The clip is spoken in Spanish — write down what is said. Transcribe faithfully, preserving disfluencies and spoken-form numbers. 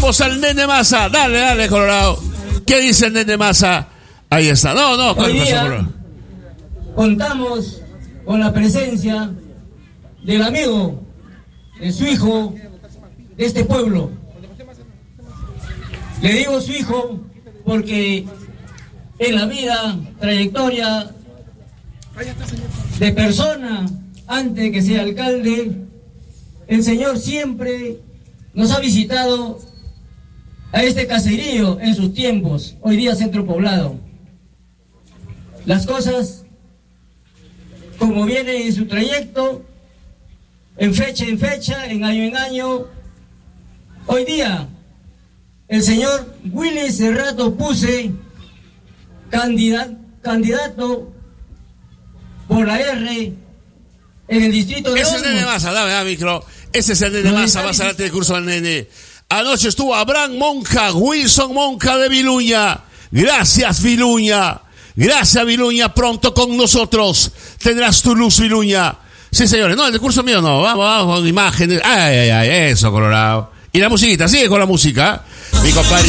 Escuchamos al Nene Massa. Dale, dale, Colorado. ¿Qué dice el Nene Massa? Ahí está. No, no, Hoy día contamos con la presencia del amigo, de su hijo, de este pueblo. Le digo su hijo porque en la vida, trayectoria de persona, antes que sea alcalde, el Señor siempre nos ha visitado a este caserío en sus tiempos, hoy día centro poblado. Las cosas, como vienen en su trayecto, en fecha en fecha, en año en año, hoy día el señor Willy Cerrato Puse, candidato, candidato por la R en el distrito de Ese es el Nene Massa, dame, dame micro. Ese es el Nene Massa, vas a darte el curso al nene. Anoche estuvo Abraham Monja, Wilson Monja de Viluña. Gracias, Viluña. Gracias, Viluña. Pronto con nosotros tendrás tu luz, Viluña. Sí, señores. No, el curso mío no. Vamos, vamos con imágenes. Ay, ay, ay. Eso, Colorado. Y la musiquita, sigue con la música. Mi compadre.